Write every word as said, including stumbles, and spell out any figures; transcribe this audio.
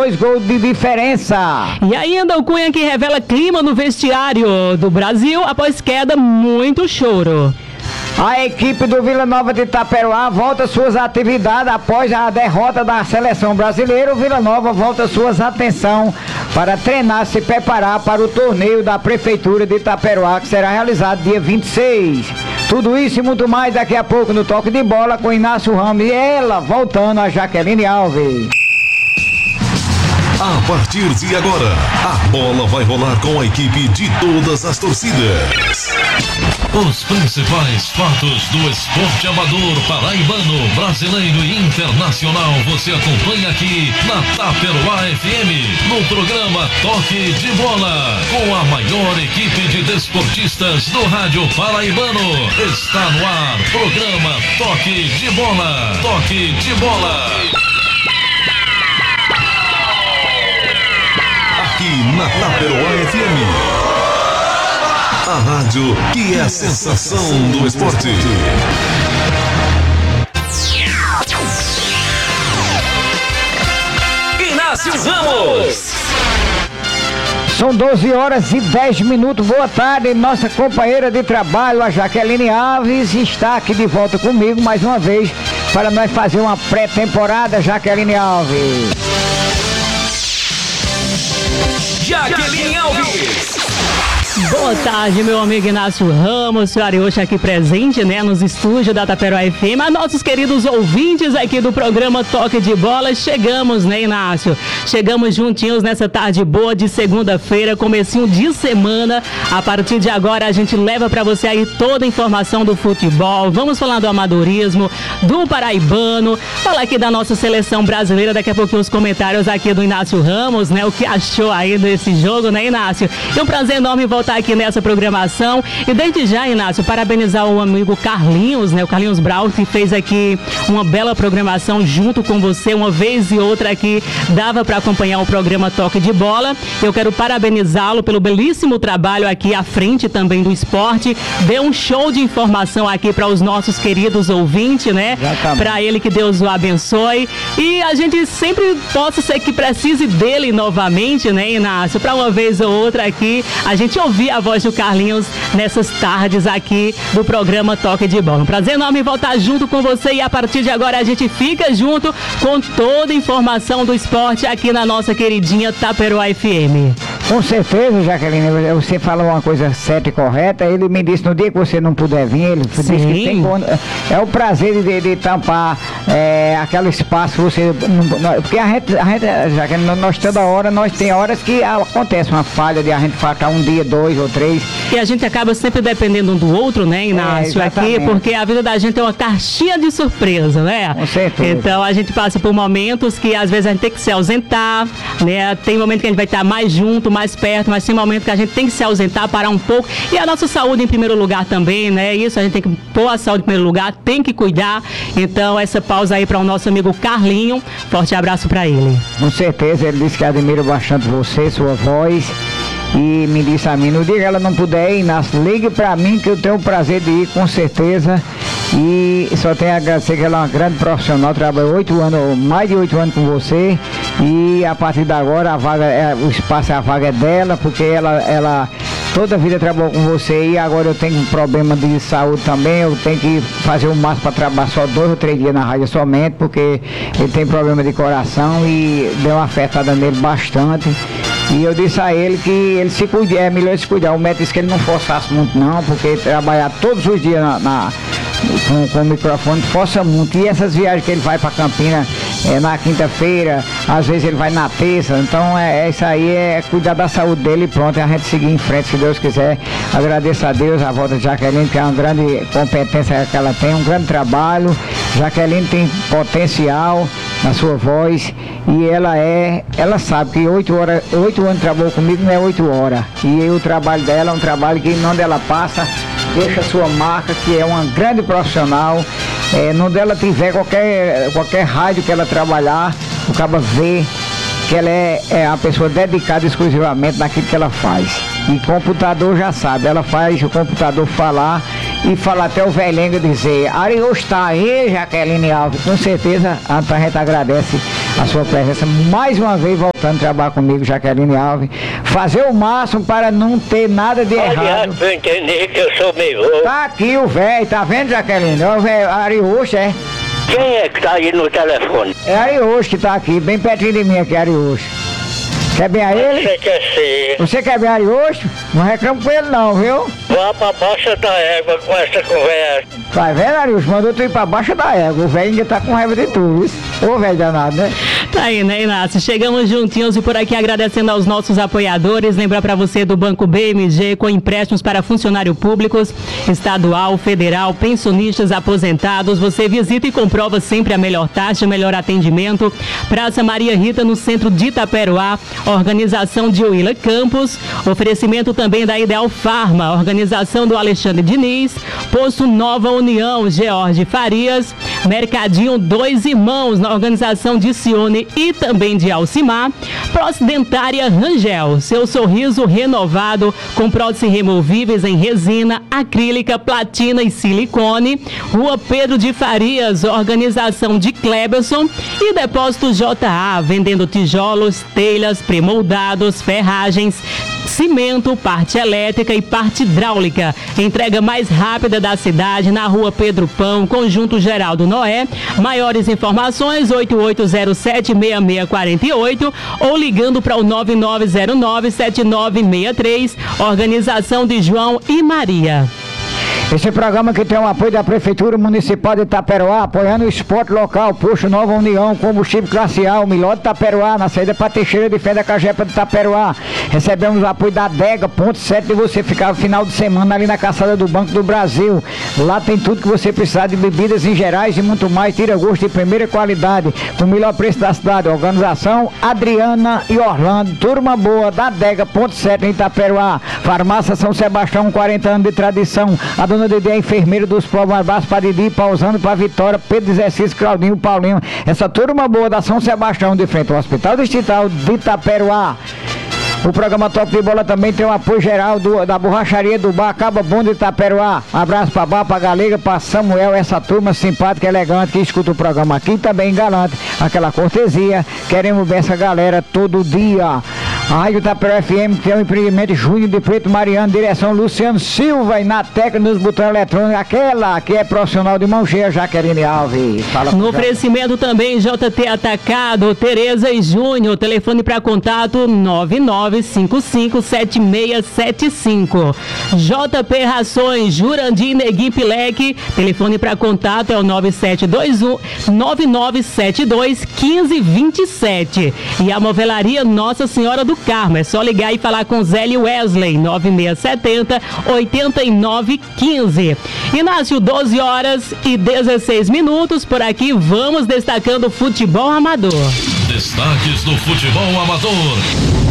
dois gols de diferença. E ainda o Cunha que revela clima no vestiário do Brasil após queda, muito choro. A equipe do Vila Nova de Itaperuá volta suas atividades após a derrota da seleção brasileira. O Vila Nova volta suas atenções para treinar, se preparar para o torneio da Prefeitura de Itaperuá, que será realizado dia vinte e seis. Tudo isso e muito mais daqui a pouco no Toque de Bola com Inácio Ramos e ela voltando a Jaqueline Alves. A partir de agora, a bola vai rolar com a equipe de todas as torcidas. Os principais fatos do esporte amador paraibano, brasileiro e internacional você acompanha aqui na Itaperuá F M, no programa Toque de Bola, com a maior equipe de desportistas do rádio paraibano. Está no ar, programa Toque de Bola. Toque de Bola. Aqui na Itaperuá F M, a rádio que é a sensação do esporte. Inácio Ramos. São doze horas e dez minutos. Boa tarde, nossa companheira de trabalho, a Jaqueline Alves, está aqui de volta comigo mais uma vez para nós fazer uma pré-temporada. Jaqueline Alves. Jaqueline Alves. Boa tarde, meu amigo Inácio Ramos, senhora hoje aqui presente, né, nos estúdios da Itaperuá F M. A nossos queridos ouvintes aqui do programa Toque de Bola, chegamos, né, Inácio? Chegamos juntinhos nessa tarde boa de segunda-feira, comecinho de semana. A partir de agora a gente leva pra você aí toda a informação do futebol. Vamos falar do amadorismo, do paraibano, falar aqui da nossa seleção brasileira. Daqui a pouquinho os comentários aqui do Inácio Ramos, né, o que achou aí desse jogo, né, Inácio? É um prazer enorme voltar aqui nessa programação e desde já, Inácio, parabenizar o amigo Carlinhos, né, o Carlinhos Brau, que fez aqui uma bela programação junto com você, uma vez e outra aqui dava para acompanhar o programa Toque de Bola. Eu quero parabenizá-lo pelo belíssimo trabalho aqui à frente também do esporte, deu um show de informação aqui para os nossos queridos ouvintes, né, para ele, que Deus o abençoe e a gente sempre possa ser que precise dele novamente, né, Inácio, para uma vez ou outra aqui a gente ouvir a voz do Carlinhos nessas tardes aqui do programa Toque de Bola. Um prazer enorme voltar junto com você e a partir de agora a gente fica junto com toda a informação do esporte aqui na nossa queridinha Itaperuá F M. Com certeza, Jaqueline, você falou uma coisa certa e correta. Ele me disse no dia que você não puder vir, ele Sim. disse que tem, é o prazer de, de tampar é, aquele espaço. Você, porque a gente, a gente, Jaqueline, nós toda hora, nós tem horas que acontece uma falha de a gente faltar um dia, dois ou três. E a gente acaba sempre dependendo um do outro, né, Inácio, é, aqui, porque a vida da gente é uma caixinha de surpresa, né? Com certeza. Então a gente passa por momentos que às vezes a gente tem que se ausentar, né? Tem momento que a gente vai estar mais junto, mais perto, mas tem momento que a gente tem que se ausentar, parar um pouco. E a nossa saúde em primeiro lugar também, né? Isso, a gente tem que pôr a saúde em primeiro lugar, tem que cuidar. Então essa pausa aí para o nosso amigo Carlinho, forte abraço para ele. Com certeza, ele disse que admira bastante você, sua voz. E me disse a mim, no dia que ela não puder ir, Inácio, ligue pra mim que eu tenho o prazer de ir, com certeza. E só tenho a agradecer que ela é uma grande profissional, trabalhou oito anos, mais de oito anos com você. E a partir de agora a vaga, é, o espaço, a vaga é dela, porque ela, ela toda a vida trabalhou com você e agora eu tenho um problema de saúde também, eu tenho que fazer o máximo para trabalhar só dois ou três dias na rádio somente, porque ele tem problema de coração e deu uma afetada nele bastante. E eu disse a ele que ele se cuide, é melhor se cuidar. O médico disse que ele não forçasse muito não, porque trabalhar todos os dias na, na, com, com o microfone força muito. E essas viagens que ele vai para Campinas é, na quinta-feira, às vezes ele vai na terça. Então é, é isso aí, é cuidar da saúde dele e pronto, é a gente seguir em frente, se Deus quiser. Agradeço a Deus a volta de Jaqueline, que é uma grande competência que ela tem, um grande trabalho. Jaqueline tem potencial na sua voz e ela é, ela sabe que oito horas, oito anos trabalhou comigo não é oito horas. E o trabalho dela é um trabalho que onde ela passa, deixa a sua marca, que é uma grande profissional. É, onde ela tiver qualquer, qualquer rádio que ela trabalhar, o cara vê que ela é, é uma pessoa dedicada exclusivamente naquilo que ela faz. E computador já sabe, ela faz o computador falar e falar até o velhengo dizer, Arius tá aí, Jaqueline Alves. Com certeza a gente agradece a sua presença mais uma vez voltando a trabalhar comigo, Jaqueline Alves. Fazer o máximo para não ter nada de errado. Aliás, pra eu entender que eu sou meio louco. Tá aqui o velho, tá vendo, Jaqueline? É o velho Arius, é? Quem é que tá aí no telefone? É Arius que tá aqui, bem pertinho de mim aqui, Arius. Quer bem a ele? Você quer ser? Você quer bem Arius? Não reclamo com ele não, viu? Vá pra baixa da égua com essa conversa. Vai vendo, Arius? Mandou tu ir pra baixo da égua. O velho ainda tá com raiva de tu, viu? Ô velho danado, né? Tá aí, né, Inácio? Chegamos juntinhos e por aqui agradecendo aos nossos apoiadores. Lembrar para você do Banco B M G com empréstimos para funcionários públicos, estadual, federal, pensionistas, aposentados. Você visita e comprova sempre a melhor taxa, melhor atendimento. Praça Maria Rita, no centro de Itaperuá. Organização de Willa Campos. Oferecimento também da Ideal Farma. Organização do Alexandre Diniz. Posto Nova União, George Farias. Mercadinho Dois Irmãos, na organização de Cione e também de Alcimar. Pró-Dentária Rangel, seu sorriso renovado com próteses removíveis em resina, acrílica, platina e silicone. Rua Pedro de Farias, organização de Kleberson. E Depósito J A, vendendo tijolos, telhas, premoldados, ferragens, cimento, parte elétrica e parte hidráulica. Entrega mais rápida da cidade na Rua Pedro Pão, Conjunto Geraldo Noé. Maiores informações oito oito zero sete, seis seis quatro oito ou ligando para o nove nove zero nove, sete nove seis três. Organização de João e Maria. Esse programa que tem o apoio da Prefeitura Municipal de Itaperuá, apoiando o esporte local, Posto Nova União, combustível classe A, o melhor de Itaperuá, na saída para Teixeira de Fé da Cajepa de Itaperuá. Recebemos o apoio da Adega, ponto certo de você ficar no final de semana ali na calçada do Banco do Brasil. Lá tem tudo que você precisar de bebidas em gerais e muito mais, tira gosto de primeira qualidade, com o melhor preço da cidade. Organização Adriana e Orlando, turma boa da Adega, ponto certo em Itaperuá. Farmácia São Sebastião, quarenta anos de tradição. A dona Dedê é enfermeira dos povos abaixo para Didi, pausando para Vitória, Pedro Exercício, Claudinho, Paulinho. Essa turma boa da São Sebastião, de frente ao Hospital Distrital de Itaperuá. O programa Top de Bola também tem o apoio geral do, da borracharia do Bar Caba Bom de Itaperuá. Um abraço para Bar, para Galega, para Samuel, essa turma simpática, elegante que escuta o programa aqui também galante, aquela cortesia. Queremos ver essa galera todo dia. A Rádio Itaperuá F M, que é um empreendimento Júnior de Preto Mariano, direção Luciano Silva, e na técnica nos botões eletrônicos, aquela que é profissional de mão cheia, Jaqueline Alves. Fala no oferecimento também J T Atacado, Tereza e Júnior, telefone para contato nove nove cinco cinco sete seis sete cinco. J P Rações, Jurandir Neguim Pileque, telefone para contato é o nove sete dois um, nove nove sete dois, um cinco dois sete. E a Movelaria Nossa Senhora do Carmo, é só ligar e falar com Zélio Wesley, nove seis sete zero, oito nove um cinco. Inácio, doze horas e dezesseis minutos, por aqui vamos destacando o futebol amador. Destaques do futebol amador.